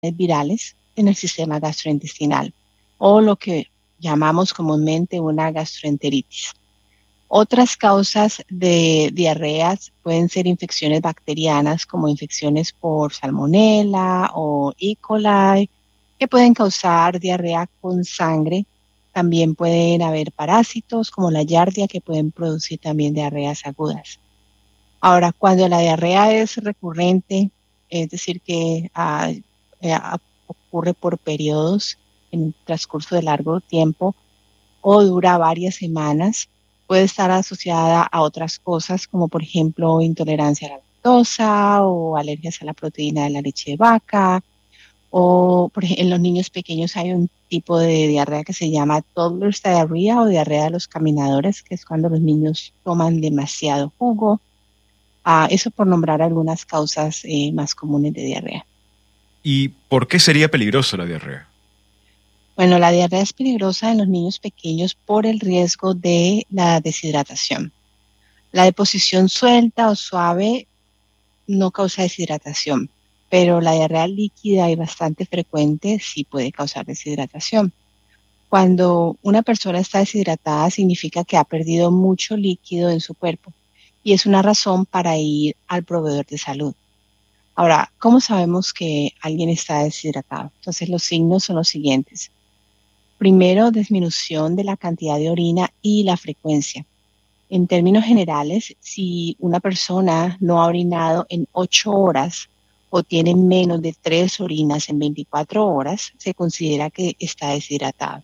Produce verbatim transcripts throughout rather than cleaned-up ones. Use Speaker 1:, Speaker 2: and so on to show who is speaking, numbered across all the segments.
Speaker 1: virales en el sistema gastrointestinal o lo que llamamos comúnmente una gastroenteritis. Otras causas de diarreas pueden ser infecciones bacterianas como infecciones por salmonela o E. coli, que pueden causar diarrea con sangre. También pueden haber parásitos como la yardia que pueden producir también diarreas agudas. Ahora, cuando la diarrea es recurrente, es decir, que ah, eh, ah, ocurre por periodos en un transcurso de largo tiempo o dura varias semanas, puede estar asociada a otras cosas como por ejemplo intolerancia a la lactosa o alergias a la proteína de la leche de vaca o por ejemplo, en los niños pequeños hay un tipo de diarrea que se llama toddler's diarrhea o diarrea de los caminadores, que es cuando los niños toman demasiado jugo. Ah, eso por nombrar algunas causas eh, más comunes de diarrea.
Speaker 2: ¿Y por qué sería peligroso la diarrea?
Speaker 1: Bueno, la diarrea es peligrosa en los niños pequeños por el riesgo de la deshidratación. La deposición suelta o suave no causa deshidratación, pero la diarrea líquida y bastante frecuente sí puede causar deshidratación. Cuando una persona está deshidratada significa que ha perdido mucho líquido en su cuerpo y es una razón para ir al proveedor de salud. Ahora, ¿cómo sabemos que alguien está deshidratado? Entonces, los signos son los siguientes. Primero, disminución de la cantidad de orina y la frecuencia. En términos generales, si una persona no ha orinado en ocho horas o tiene menos de tres orinas en veinticuatro horas, se considera que está deshidratado.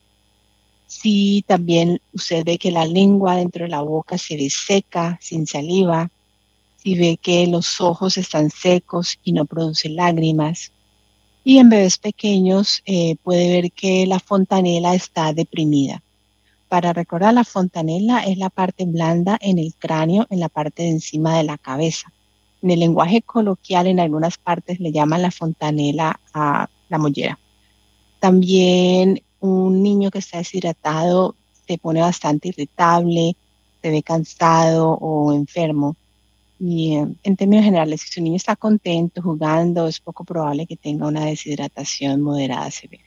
Speaker 1: Si también usted ve que la lengua dentro de la boca se ve seca, sin saliva, si ve que los ojos están secos y no producen lágrimas, y en bebés pequeños eh, puede ver que la fontanela está deprimida. Para recordar, la fontanela es la parte blanda en el cráneo, en la parte de encima de la cabeza. En el lenguaje coloquial, en algunas partes le llaman la fontanela a la mollera. También un niño que está deshidratado se pone bastante irritable, se ve cansado o enfermo. Y eh, en términos generales, si su niño está contento jugando, es poco probable que tenga una deshidratación moderada severa.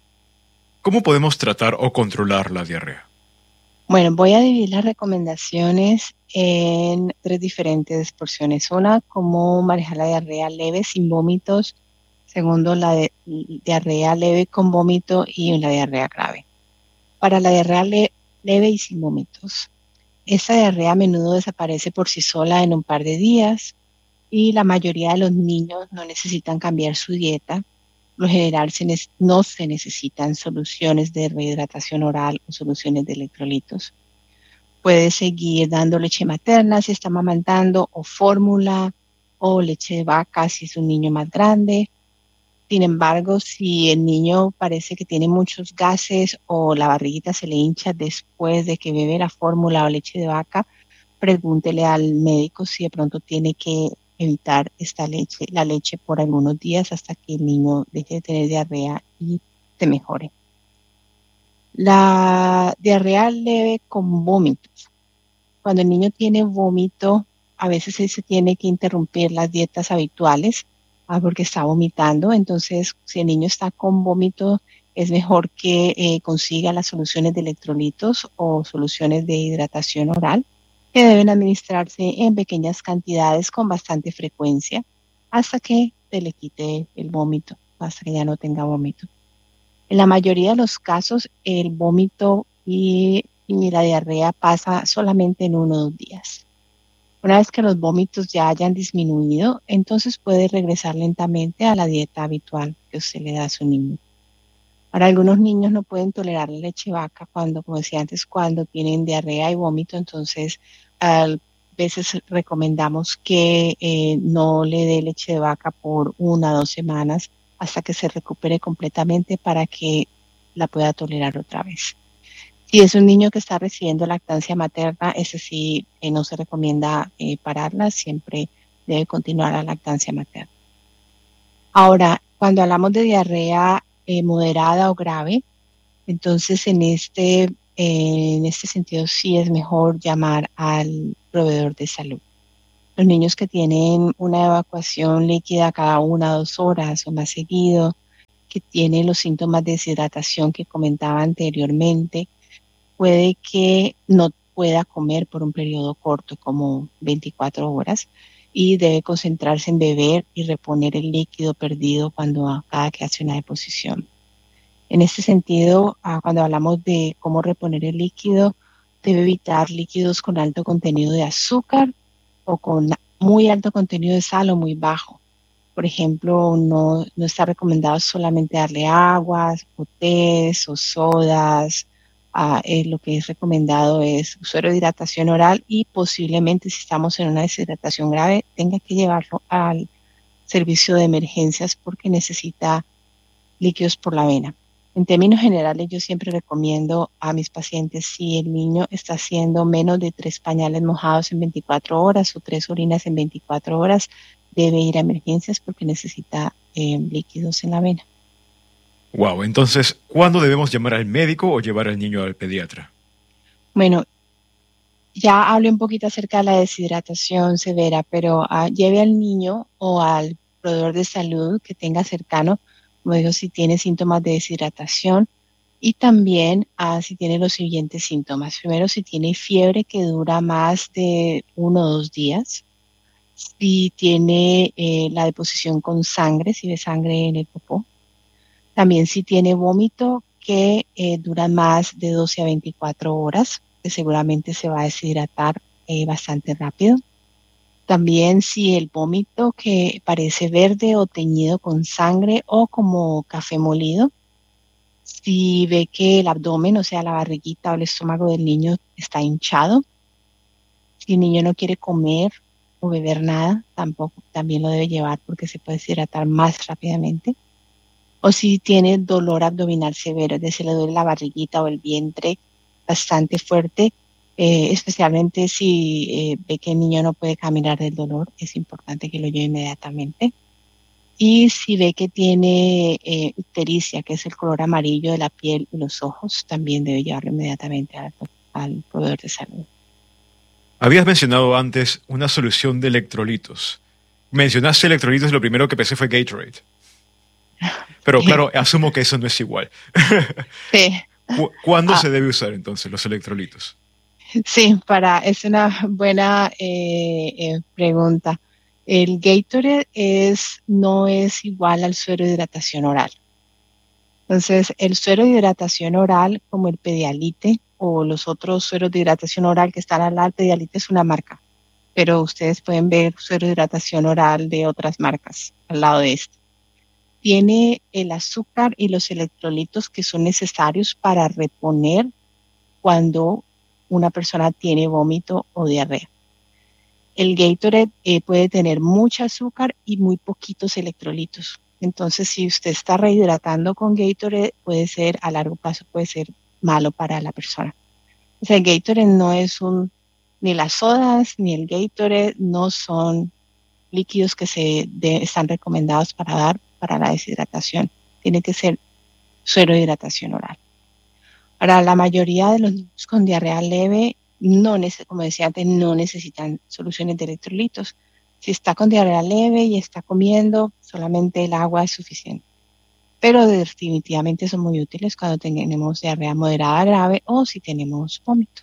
Speaker 2: ¿Cómo podemos tratar o controlar la diarrea?
Speaker 1: Bueno, voy a dividir las recomendaciones en tres diferentes porciones. Una, cómo manejar la diarrea leve sin vómitos. Segundo, la de- diarrea leve con vómito y la diarrea grave. Para la diarrea le- leve y sin vómitos, esta diarrea a menudo desaparece por sí sola en un par de días y la mayoría de los niños no necesitan cambiar su dieta. Por lo general se ne- no se necesitan soluciones de rehidratación oral o soluciones de electrolitos. Puede seguir dando leche materna si está amamantando o fórmula o leche de vaca si es un niño más grande. Sin embargo, si el niño parece que tiene muchos gases o la barriguita se le hincha después de que bebe la fórmula o leche de vaca, pregúntele al médico si de pronto tiene que evitar esta leche, la leche por algunos días hasta que el niño deje de tener diarrea y se mejore. La diarrea leve con vómitos. Cuando el niño tiene vómito, a veces se se tiene que interrumpir las dietas habituales ah, porque está vomitando. Entonces, si el niño está con vómito, es mejor que eh, consiga las soluciones de electrolitos o soluciones de hidratación oral que deben administrarse en pequeñas cantidades con bastante frecuencia hasta que se le quite el vómito, hasta que ya no tenga vómito. En la mayoría de los casos, el vómito y, y la diarrea pasa solamente en uno o dos días. Una vez que los vómitos ya hayan disminuido, entonces puede regresar lentamente a la dieta habitual que usted le da a su niño. Ahora, algunos niños no pueden tolerar la leche vaca cuando, como decía antes, cuando tienen diarrea y vómito, entonces a veces recomendamos que eh, no le dé leche de vaca por una o dos semanas hasta que se recupere completamente para que la pueda tolerar otra vez. Si es un niño que está recibiendo lactancia materna, ese sí eh, no se recomienda eh, pararla, siempre debe continuar la lactancia materna. Ahora, cuando hablamos de diarrea eh, moderada o grave, entonces en este, eh, en este sentido sí es mejor llamar al proveedor de salud. Los niños que tienen una evacuación líquida cada una o dos horas o más seguido, que tiene los síntomas de deshidratación que comentaba anteriormente, puede que no pueda comer por un periodo corto, como veinticuatro horas, y debe concentrarse en beber y reponer el líquido perdido cuando cada que hace una deposición. En este sentido, ah, cuando hablamos de cómo reponer el líquido, debe evitar líquidos con alto contenido de azúcar o con muy alto contenido de sal o muy bajo. Por ejemplo, no, no está recomendado solamente darle aguas o tés o sodas. Ah, eh, lo que es recomendado es suero de hidratación oral y posiblemente si estamos en una deshidratación grave tenga que llevarlo al servicio de emergencias porque necesita líquidos por la vena. En términos generales, yo siempre recomiendo a mis pacientes si el niño está haciendo menos de tres pañales mojados en veinticuatro horas o tres orinas en veinticuatro horas, debe ir a emergencias porque necesita eh, líquidos en la vena.
Speaker 2: Wow, entonces, ¿cuándo debemos llamar al médico o llevar al niño al pediatra?
Speaker 1: Bueno, ya hablé un poquito acerca de la deshidratación severa, pero uh, lleve al niño o al proveedor de salud que tenga cercano, como digo, si tiene síntomas de deshidratación y también uh, si tiene los siguientes síntomas. Primero, si tiene fiebre que dura más de uno o dos días, si tiene eh, la deposición con sangre, si ve sangre en el popó, también si tiene vómito que eh, dura más de doce a veinticuatro horas, que seguramente se va a deshidratar eh, bastante rápido. También si el vómito que parece verde o teñido con sangre o como café molido. Si ve que el abdomen, o sea, la barriguita o el estómago del niño está hinchado. Si el niño no quiere comer o beber nada, tampoco, también lo debe llevar porque se puede deshidratar más rápidamente. O si tiene dolor abdominal severo, es decir, le duele la barriguita o el vientre bastante fuerte, eh, especialmente si eh, ve que el niño no puede caminar del dolor, es importante que lo lleve inmediatamente. Y si ve que tiene eh, ictericia, que es el color amarillo de la piel y los ojos, también debe llevarlo inmediatamente al, al proveedor de salud.
Speaker 2: Habías mencionado antes una solución de electrolitos. Mencionaste electrolitos y lo primero que pensé fue Gatorade. Pero claro, asumo que eso no es igual.
Speaker 1: Sí.
Speaker 2: ¿Cu ¿Cuándo
Speaker 1: Ah,
Speaker 2: se debe usar entonces los electrolitos?
Speaker 1: sí, para, es una buena eh, eh, pregunta. El Gatorade es, no es igual al suero de hidratación oral. Entonces, el suero de hidratación oral, como el Pedialite o los otros sueros de hidratación oral que están al lado, el Pedialite es una marca, pero ustedes pueden ver suero de hidratación oral de otras marcas al lado de este. Tiene el azúcar y los electrolitos que son necesarios para reponer cuando una persona tiene vómito o diarrea. El Gatorade eh, puede tener mucho azúcar y muy poquitos electrolitos. Entonces, si usted está rehidratando con Gatorade, puede ser, a largo plazo, puede ser malo para la persona. O sea, el Gatorade no es un, ni las sodas ni el Gatorade no son líquidos que se de, están recomendados para dar para la deshidratación. Tiene que ser suero de hidratación oral. Para la mayoría de los niños con diarrea leve, no, como decía antes, no necesitan soluciones de electrolitos. Si está con diarrea leve y está comiendo, solamente el agua es suficiente. Pero definitivamente son muy útiles cuando tenemos diarrea moderada grave o si tenemos vómito.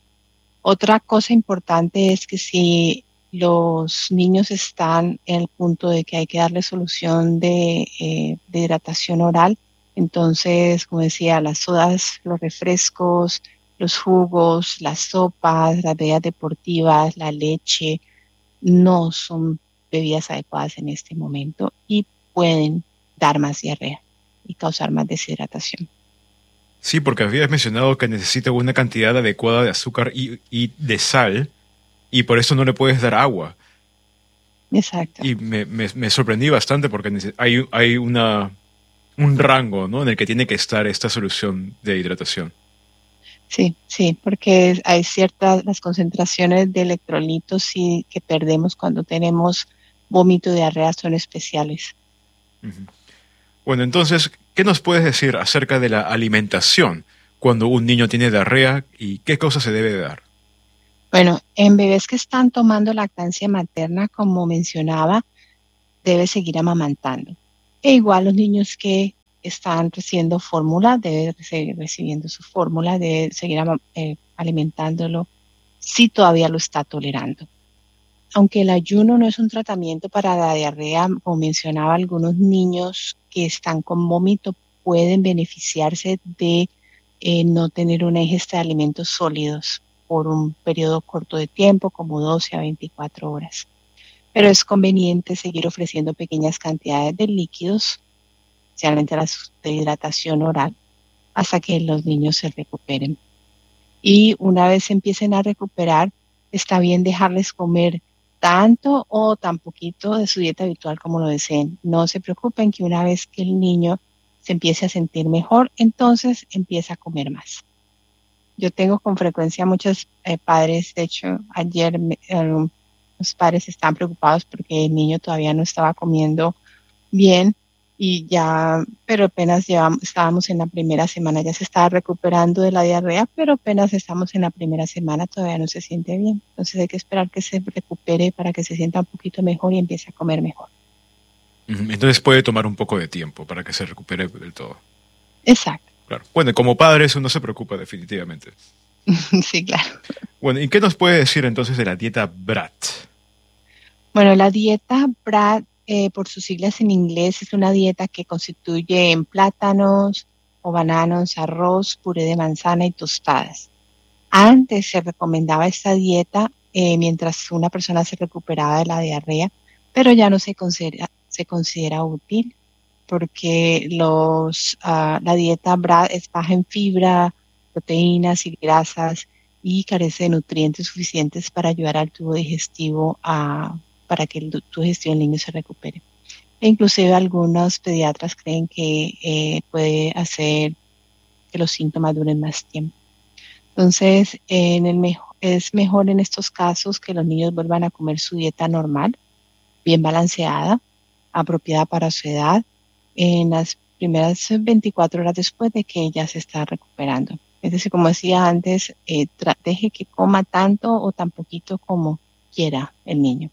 Speaker 1: Otra cosa importante es que si los niños están en el punto de que hay que darle solución de, eh, de hidratación oral, entonces, como decía, las sodas, los refrescos, los jugos, las sopas, las bebidas deportivas, la leche, no son bebidas adecuadas en este momento y pueden dar más diarrea y causar más deshidratación.
Speaker 2: Sí, porque habías mencionado que necesita una cantidad adecuada de azúcar y, y de sal, y por eso no le puedes dar agua.
Speaker 1: Exacto.
Speaker 2: Y me, me, me sorprendí bastante porque hay, hay una, un rango, ¿no?, en el que tiene que estar esta solución de hidratación.
Speaker 1: Sí, sí, porque hay ciertas, las concentraciones de electrolitos sí, que perdemos cuando tenemos vómito y diarrea son especiales.
Speaker 2: Uh-huh. Bueno, entonces, ¿qué nos puedes decir acerca de la alimentación cuando un niño tiene diarrea y qué cosas se debe dar?
Speaker 1: Bueno, en bebés que están tomando lactancia materna, como mencionaba, debe seguir amamantando. E igual los niños que están recibiendo fórmula, debe seguir recibiendo su fórmula, debe seguir eh, alimentándolo si todavía lo está tolerando. Aunque el ayuno no es un tratamiento para la diarrea, como mencionaba, algunos niños que están con vómito pueden beneficiarse de eh, no tener una ingesta de alimentos sólidos por un periodo corto de tiempo, como doce a veinticuatro horas. Pero es conveniente seguir ofreciendo pequeñas cantidades de líquidos, especialmente la de hidratación oral, hasta que los niños se recuperen. Y una vez se empiecen a recuperar, está bien dejarles comer tanto o tan poquito de su dieta habitual como lo deseen. No se preocupen que una vez que el niño se empiece a sentir mejor, entonces empieza a comer más. Yo tengo con frecuencia muchos eh, padres, de hecho, ayer eh, los padres estaban preocupados porque el niño todavía no estaba comiendo bien y ya, pero apenas llevamos, estábamos en la primera semana, ya se estaba recuperando de la diarrea, pero apenas estamos en la primera semana, todavía no se siente bien. Entonces hay que esperar que se recupere para que se sienta un poquito mejor y empiece a comer mejor.
Speaker 2: Entonces puede tomar un poco de tiempo para que se recupere del todo.
Speaker 1: Exacto.
Speaker 2: Claro. Bueno, como padres uno se preocupa definitivamente.
Speaker 1: Sí, claro.
Speaker 2: Bueno, ¿y qué nos puede decir entonces de la dieta B R A T?
Speaker 1: Bueno, la dieta B R A T, eh, por sus siglas en inglés, es una dieta que constituye en plátanos o bananos, arroz, puré de manzana y tostadas. Antes se recomendaba esta dieta eh, mientras una persona se recuperaba de la diarrea, pero ya no se considera, se considera útil porque los, uh, la dieta B R A T es baja en fibra, proteínas y grasas y carece de nutrientes suficientes para ayudar al tubo digestivo a, para que el tubo digestivo del niño se recupere. E inclusive algunos pediatras creen que eh, puede hacer que los síntomas duren más tiempo. Entonces, en el mejor, es mejor en estos casos que los niños vuelvan a comer su dieta normal, bien balanceada, apropiada para su edad, en las primeras veinticuatro horas después de que ella se está recuperando. Es decir, como decía antes, eh, deje que coma tanto o tan poquito como quiera el niño.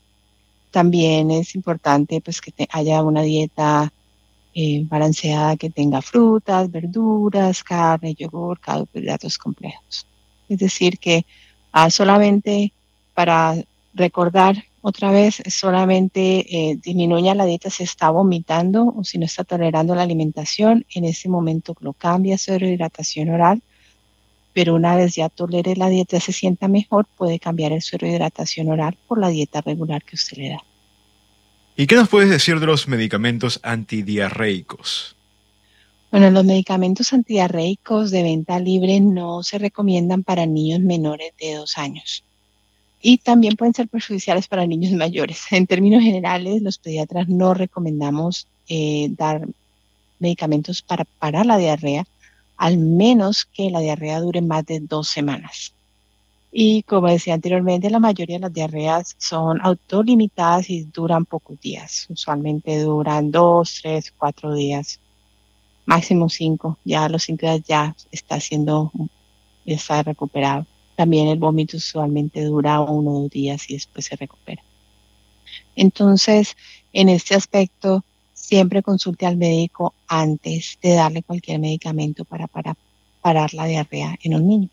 Speaker 1: También es importante pues, que te, haya una dieta eh, balanceada que tenga frutas, verduras, carne, yogur, carbohidratos complejos. Es decir, que ah, solamente para recordar otra vez, solamente eh, disminuya la dieta si está vomitando o si no está tolerando la alimentación. En ese momento lo cambia a suero-hidratación oral, pero una vez ya tolere la dieta y se sienta mejor, puede cambiar el suero-hidratación oral por la dieta regular que usted le da.
Speaker 2: ¿Y qué nos puedes decir de los medicamentos antidiarreicos?
Speaker 1: Bueno, los medicamentos antidiarreicos de venta libre no se recomiendan para niños menores de dos años. Y también pueden ser perjudiciales para niños mayores. En términos generales, los pediatras no recomendamos eh, dar medicamentos para parar la diarrea, al menos que la diarrea dure más de dos semanas. Y como decía anteriormente, la mayoría de las diarreas son autolimitadas y duran pocos días. Usualmente duran dos, tres, cuatro días, máximo cinco. Ya a los cinco días ya está siendo, ya está recuperado. También el vómito usualmente dura uno o dos días y después se recupera. Entonces, en este aspecto, siempre consulte al médico antes de darle cualquier medicamento para, para parar la diarrea en un niño.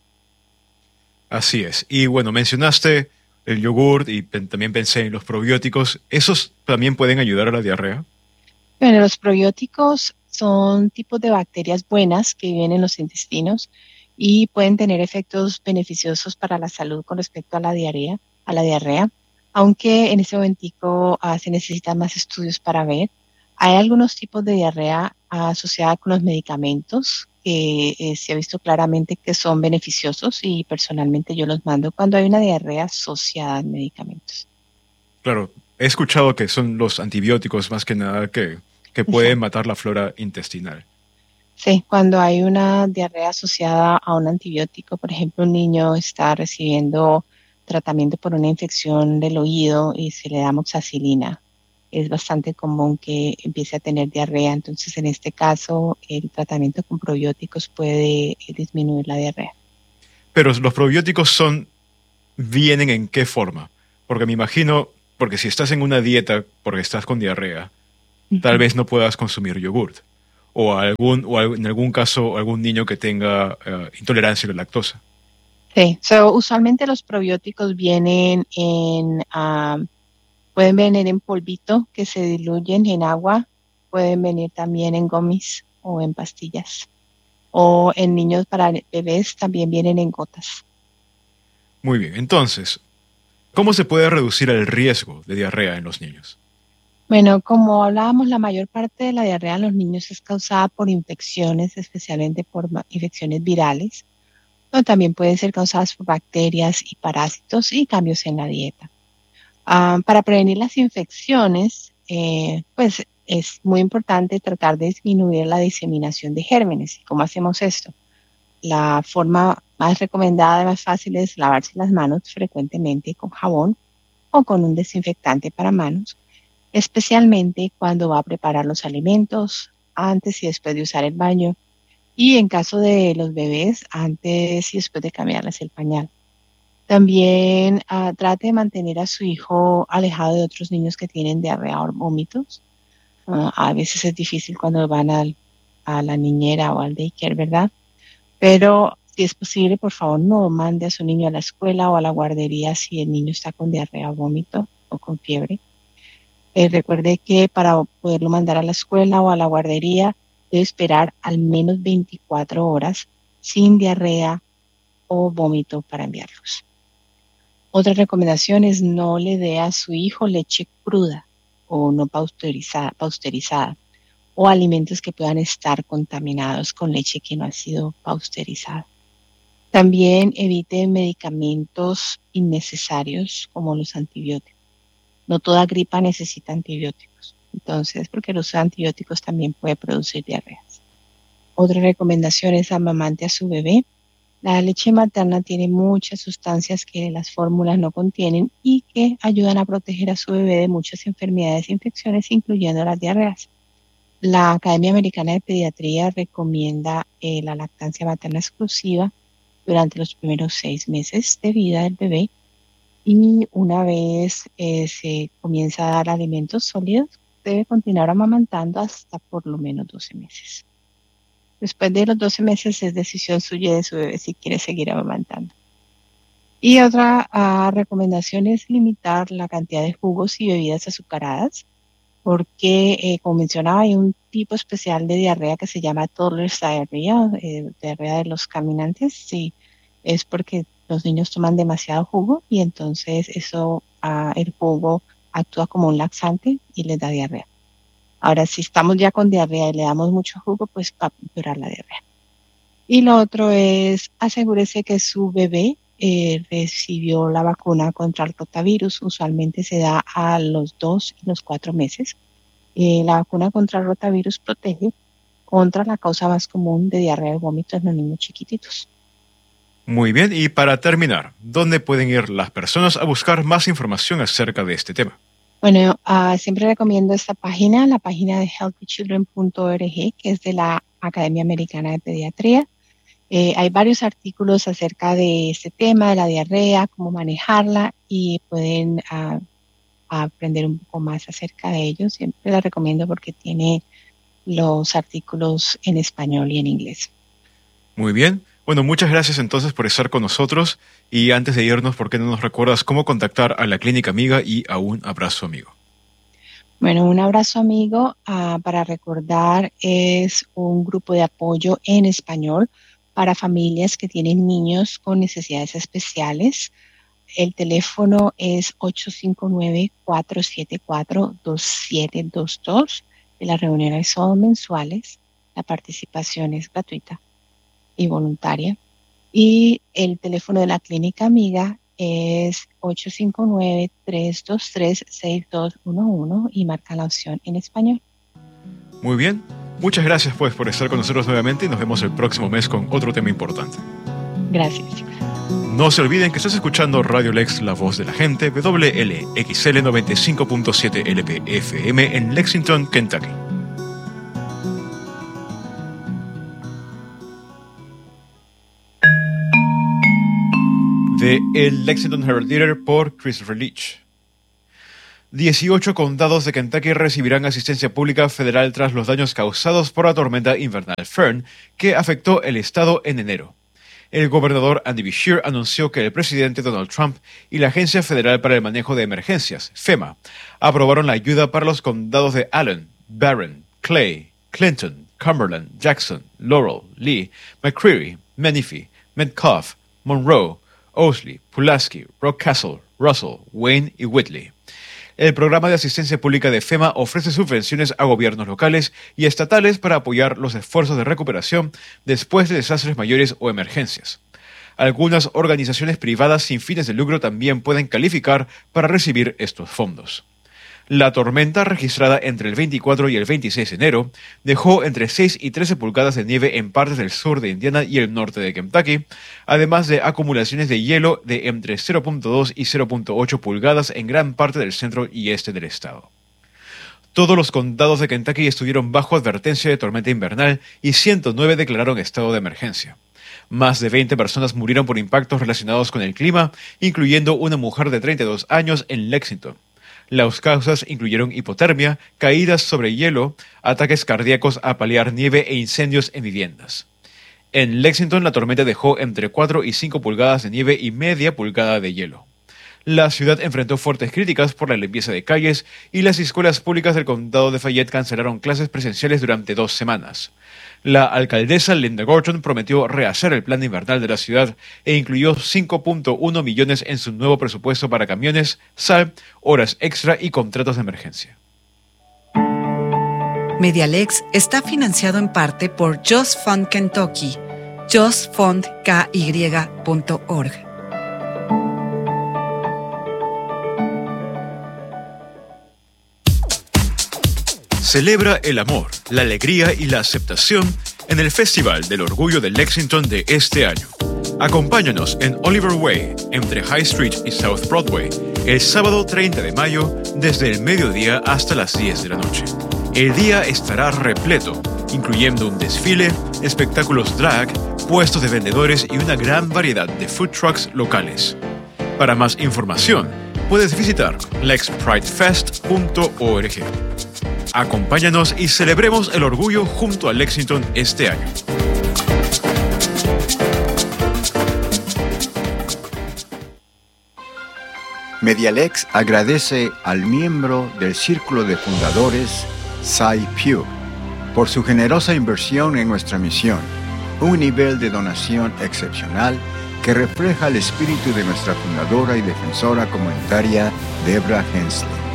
Speaker 2: Así es. Y bueno, mencionaste el yogur y pen- también pensé en los probióticos. ¿Esos también pueden ayudar a la diarrea?
Speaker 1: Bueno, los probióticos son tipos de bacterias buenas que viven en los intestinos y pueden tener efectos beneficiosos para la salud con respecto a la diarrea, a la diarrea, aunque en ese momentico uh, se necesitan más estudios para ver. Hay algunos tipos de diarrea uh, asociada con los medicamentos que eh, se ha visto claramente que son beneficiosos y personalmente yo los mando cuando hay una diarrea asociada a medicamentos.
Speaker 2: Claro, he escuchado que son los antibióticos más que nada que, que pueden
Speaker 1: Exacto.
Speaker 2: matar la flora intestinal.
Speaker 1: Sí, cuando hay una diarrea asociada a un antibiótico, por ejemplo, un niño está recibiendo tratamiento por una infección del oído y se le da amoxicilina, es bastante común que empiece a tener diarrea. Entonces, en este caso, el tratamiento con probióticos puede eh, disminuir la diarrea.
Speaker 2: Pero los probióticos son, ¿vienen en qué forma? Porque me imagino, porque si estás en una dieta porque estás con diarrea, tal
Speaker 1: Ujú.
Speaker 2: vez no puedas consumir yogurt. o, algún, o en algún caso algún niño que tenga uh, intolerancia a la lactosa.
Speaker 1: Sí, so, usualmente los probióticos vienen en, um, pueden venir en polvito que se diluyen en agua, pueden venir también en gummies o en pastillas. O en niños para bebés también vienen en gotas.
Speaker 2: Muy bien, entonces, ¿cómo se puede reducir el riesgo de diarrea en los niños?
Speaker 1: Bueno, como hablábamos, la mayor parte de la diarrea en los niños es causada por infecciones, especialmente por infecciones virales, pero también pueden ser causadas por bacterias y parásitos y cambios en la dieta. Uh, para prevenir las infecciones, eh, pues es muy importante tratar de disminuir la diseminación de gérmenes. ¿Y cómo hacemos esto? La forma más recomendada y más fácil es lavarse las manos frecuentemente con jabón o con un desinfectante para manos, especialmente cuando va a preparar los alimentos, antes y después de usar el baño, y en caso de los bebés, antes y después de cambiarles el pañal. También uh, trate de mantener a su hijo alejado de otros niños que tienen diarrea o vómitos. Uh, a veces es difícil cuando van al, a la niñera o al daycare, ¿verdad? Pero si es posible, por favor, no mande a su niño a la escuela o a la guardería si el niño está con diarrea o vómito o con fiebre. Eh, recuerde que para poderlo mandar a la escuela o a la guardería debe esperar al menos veinticuatro horas sin diarrea o vómito para enviarlos. Otra recomendación es no le dé a su hijo leche cruda o no pasteurizada, pasteurizada o alimentos que puedan estar contaminados con leche que no ha sido pasteurizada. También evite medicamentos innecesarios como los antibióticos. No toda gripa necesita antibióticos. Entonces, porque el uso de antibióticos también puede producir diarreas. Otra recomendación es amamante a su bebé. La leche materna tiene muchas sustancias que las fórmulas no contienen y que ayudan a proteger a su bebé de muchas enfermedades e infecciones, incluyendo las diarreas. La Academia Americana de Pediatría recomienda eh, la lactancia materna exclusiva durante los primeros seis meses de vida del bebé, y una vez eh, se comienza a dar alimentos sólidos, debe continuar amamantando hasta por lo menos doce meses. Después de los doce meses es decisión suya y de su bebé si quiere seguir amamantando. Y otra uh, recomendación es limitar la cantidad de jugos y bebidas azucaradas, porque, eh, como mencionaba, hay un tipo especial de diarrea que se llama toddler's diarrhea, eh, diarrea de los caminantes. Sí, es porque los niños toman demasiado jugo y entonces eso, uh, el jugo actúa como un laxante y les da diarrea. Ahora, si estamos ya con diarrea y le damos mucho jugo, pues va a empeorar la diarrea. Y lo otro es asegúrese que su bebé eh, recibió la vacuna contra el rotavirus. Usualmente se da a los dos y los cuatro meses. Eh, la vacuna contra el rotavirus protege contra la causa más común de diarrea y vómito en los niños chiquititos.
Speaker 2: Muy bien, y para terminar, ¿dónde pueden ir las personas a buscar más información acerca de este tema?
Speaker 1: Bueno, uh, siempre recomiendo esta página, la página de healthy children punto org, que es de la Academia Americana de Pediatría. Eh, hay varios artículos acerca de este tema, de la diarrea, cómo manejarla, y pueden uh, aprender un poco más acerca de ello. Siempre la recomiendo porque tiene los artículos en español y en inglés.
Speaker 2: Muy bien. Bueno, muchas gracias entonces por estar con nosotros. Y antes de irnos, ¿por qué no nos recuerdas cómo contactar a la Clínica Amiga y a Un Abrazo Amigo?
Speaker 1: Bueno, Un Abrazo Amigo, uh, para recordar, es un grupo de apoyo en español para familias que tienen niños con necesidades especiales. El teléfono es ocho cinco nueve, cuatro siete cuatro, dos siete dos dos. Las reuniones son mensuales. La participación es gratuita y voluntaria. Y el teléfono de la Clínica Amiga es ocho cinco nueve, tres dos tres, seis dos uno uno y marca la opción en español.
Speaker 2: Muy bien. Muchas gracias pues por estar con nosotros nuevamente y nos vemos el próximo mes con otro tema importante.
Speaker 1: Gracias.
Speaker 2: No se olviden que estás escuchando Radio Lex, la voz de la gente, W L X L noventa y cinco punto siete L P F M en Lexington, Kentucky. De el Lexington Herald Leader por Christopher Leach. dieciocho condados de Kentucky recibirán asistencia pública federal tras los daños causados por la tormenta invernal Fern, que afectó el estado en enero. El gobernador Andy Beshear anunció que el presidente Donald Trump y la Agencia Federal para el Manejo de Emergencias, FEMA, aprobaron la ayuda para los condados de Allen, Barron, Clay, Clinton, Cumberland, Jackson, Laurel, Lee, McCreary, Menifee, Metcalfe, Monroe, Owsley, Pulaski, Rockcastle, Russell, Wayne y Whitley. El programa de asistencia pública de FEMA ofrece subvenciones a gobiernos locales y estatales para apoyar los esfuerzos de recuperación después de desastres mayores o emergencias. Algunas organizaciones privadas sin fines de lucro también pueden calificar para recibir estos fondos. La tormenta, registrada entre el veinticuatro y el veintiséis de enero, dejó entre seis y trece pulgadas de nieve en partes del sur de Indiana y el norte de Kentucky, además de acumulaciones de hielo de entre cero punto dos y cero punto ocho pulgadas en gran parte del centro y este del estado. Todos los condados de Kentucky estuvieron bajo advertencia de tormenta invernal y ciento nueve declararon estado de emergencia. Más de veinte personas murieron por impactos relacionados con el clima, incluyendo una mujer de treinta y dos años en Lexington. Las causas incluyeron hipotermia, caídas sobre hielo, ataques cardíacos a paliar nieve e incendios en viviendas. En Lexington, la tormenta dejó entre cuatro y cinco pulgadas de nieve y media pulgada de hielo. La ciudad enfrentó fuertes críticas por la limpieza de calles y las escuelas públicas del condado de Fayette cancelaron clases presenciales durante dos semanas. La alcaldesa Linda Gorton prometió rehacer el plan invernal de la ciudad e incluyó cinco punto uno millones en su nuevo presupuesto para camiones, sal, horas extra y contratos de emergencia.
Speaker 3: Medialex está financiado en parte por Just Fund Kentucky, just fund k y punto org.
Speaker 2: Celebra el amor, la alegría y la aceptación en el Festival del Orgullo de Lexington de este año. Acompáñanos en Oliver Way, entre High Street y South Broadway, el sábado treinta de mayo, desde el mediodía hasta las diez de la noche. El día estará repleto, incluyendo un desfile, espectáculos drag, puestos de vendedores y una gran variedad de food trucks locales. Para más información, puedes visitar lex pride fest punto org. Acompáñanos y celebremos el orgullo junto a Lexington este año.
Speaker 4: Medialex agradece al miembro del Círculo de Fundadores, Cy Pugh, por su generosa inversión en nuestra misión, un nivel de donación excepcional que refleja el espíritu de nuestra fundadora y defensora comunitaria, Debra Hensley.